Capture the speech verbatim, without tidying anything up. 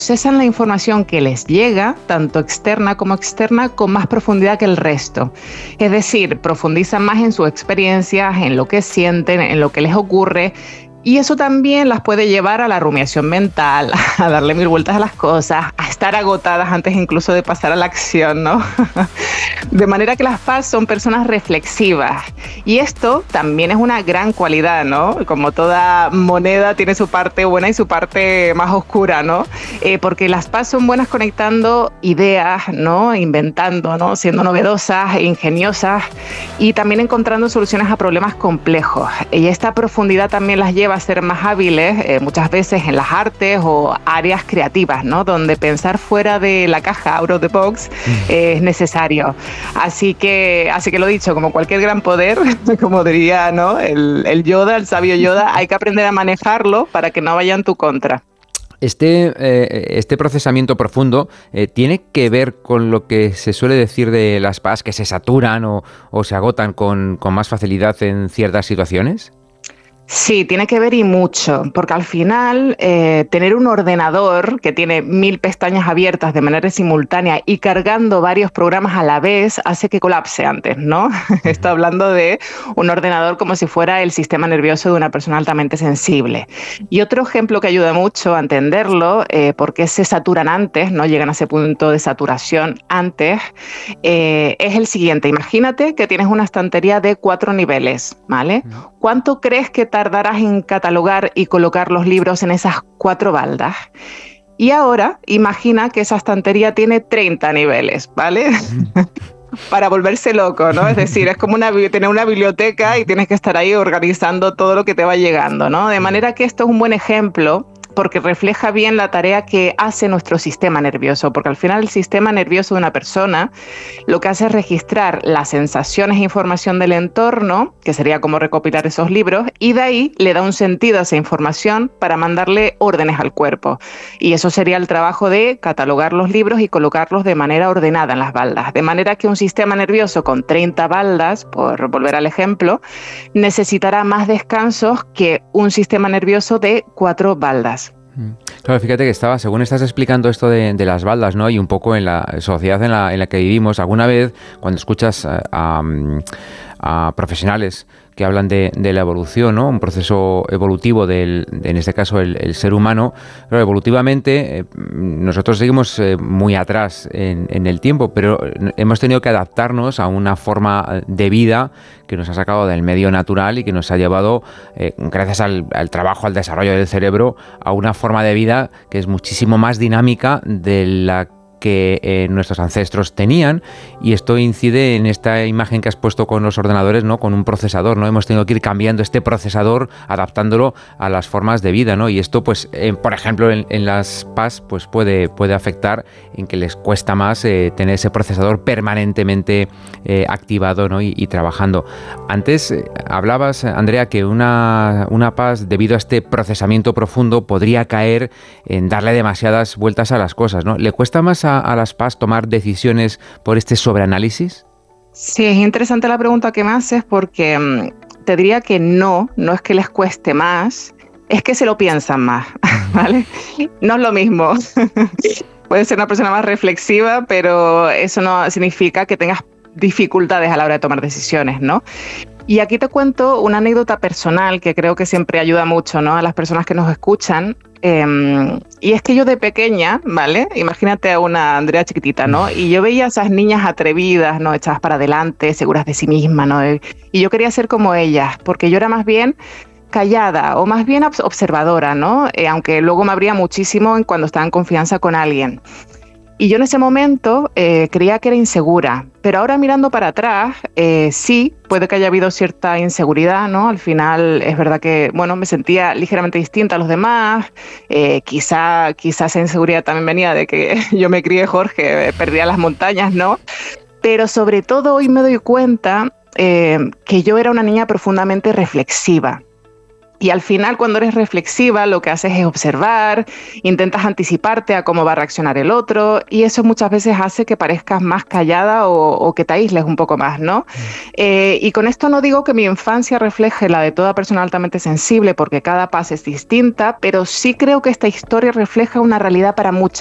procesan la información que les llega, tanto externa como externa, con más profundidad que el resto. Es decir, profundizan más en sus experiencias, en lo que sienten, en lo que les ocurre. Y eso también las puede llevar a la rumiación mental, a darle mil vueltas a las cosas, a estar agotadas antes incluso de pasar a la acción, ¿no? De manera que las P A S son personas reflexivas. Y esto también es una gran cualidad, ¿no? Como toda moneda tiene su parte buena y su parte más oscura, ¿no? Eh, porque las P A S son buenas conectando ideas, ¿no? Inventando, ¿no? Siendo novedosas e ingeniosas y también encontrando soluciones a problemas complejos. Y esta profundidad también las lleva a ser más hábiles, eh, muchas veces en las artes o áreas creativas, ¿no? Donde pensar fuera de la caja, out of the box, eh, es necesario. Así que, así que lo dicho, como cualquier gran poder, como diría, ¿no? el, el Yoda, el sabio Yoda, hay que aprender a manejarlo para que no vaya en tu contra. Este, eh, este procesamiento profundo eh, tiene que ver con lo que se suele decir de las P A S, que se saturan o, o se agotan con, con más facilidad en ciertas situaciones. Sí, tiene que ver y mucho, porque al final eh, tener un ordenador que tiene mil pestañas abiertas de manera simultánea y cargando varios programas a la vez hace que colapse antes, ¿no? Estoy hablando de un ordenador como si fuera el sistema nervioso de una persona altamente sensible. Y otro ejemplo que ayuda mucho a entenderlo, eh, por qué se saturan antes, no llegan a ese punto de saturación antes, eh, es el siguiente. Imagínate que tienes una estantería de cuatro niveles, ¿vale? ¿Cuánto crees que tardarás en catalogar y colocar los libros en esas cuatro baldas? Y ahora imagina que esa estantería tiene treinta niveles, ¿vale? Para volverse loco, ¿no? Es decir, es como una, tener una biblioteca y tienes que estar ahí organizando todo lo que te va llegando, ¿no? De manera que esto es un buen ejemplo porque refleja bien la tarea que hace nuestro sistema nervioso, porque al final el sistema nervioso de una persona lo que hace es registrar las sensaciones e información del entorno, que sería como recopilar esos libros, y de ahí le da un sentido a esa información para mandarle órdenes al cuerpo. Y eso sería el trabajo de catalogar los libros y colocarlos de manera ordenada en las baldas. De manera que un sistema nervioso con treinta baldas, por volver al ejemplo, necesitará más descansos que un sistema nervioso de cuatro baldas. Claro, fíjate que estaba, según estás explicando esto de, de las baldas, ¿no? Y un poco en la sociedad en la, en la que vivimos, alguna vez cuando escuchas a, a, a profesionales que hablan de, de la evolución, ¿no? Un proceso evolutivo del, de, en este caso, el, el ser humano. Pero evolutivamente eh, nosotros seguimos eh, muy atrás en, en el tiempo, pero hemos tenido que adaptarnos a una forma de vida que nos ha sacado del medio natural y que nos ha llevado, eh, gracias al, al trabajo, al desarrollo del cerebro, a una forma de vida que es muchísimo más dinámica de la que eh, nuestros ancestros tenían, y esto incide en esta imagen que has puesto con los ordenadores, ¿no? Con un procesador, ¿no? Hemos tenido que ir cambiando este procesador, adaptándolo a las formas de vida, ¿no? Y esto, pues, eh, por ejemplo, en, en las P A S, pues puede, puede afectar en que les cuesta más eh, tener ese procesador permanentemente eh, activado, ¿no? y, y trabajando. Antes eh, hablabas, Andrea, que una, una P A S, debido a este procesamiento profundo, podría caer en darle demasiadas vueltas a las cosas, ¿no? ¿Le cuesta más a a las P A S tomar decisiones por este sobreanálisis? Sí, es interesante la pregunta que me haces porque um, te diría que no, no es que les cueste más, es que se lo piensan más, ¿vale? No es lo mismo. Puedes ser una persona más reflexiva, pero eso no significa que tengas dificultades a la hora de tomar decisiones, ¿no? Y aquí te cuento una anécdota personal que creo que siempre ayuda mucho, ¿no? A las personas que nos escuchan. Eh, y es que yo de pequeña, ¿vale? Imagínate a una Andrea chiquitita, ¿no? Y yo veía a esas niñas atrevidas, ¿no? Echadas para adelante, seguras de sí mismas, ¿no? Y yo quería ser como ellas, porque yo era más bien callada o más bien observadora, ¿no? Eh, aunque luego me abría muchísimo en cuando estaba en confianza con alguien. Y yo en ese momento eh, creía que era insegura, pero ahora mirando para atrás, eh, sí, puede que haya habido cierta inseguridad, ¿no? Al final es verdad que, bueno, me sentía ligeramente distinta a los demás, eh, quizá, quizá esa inseguridad también venía de que yo me crié Jorge, eh, perdía las montañas, ¿no? Pero sobre todo hoy me doy cuenta eh, que yo era una niña profundamente reflexiva. Y al final, cuando eres reflexiva, lo que haces es observar, intentas anticiparte a cómo va a reaccionar el otro, y eso muchas veces hace que parezcas más callada o, o que te aísles un poco más, ¿no? Mm. Eh, y con esto no digo que mi infancia refleje la de toda persona altamente sensible, porque cada paz es distinta, pero sí creo que esta historia refleja una realidad para muchas.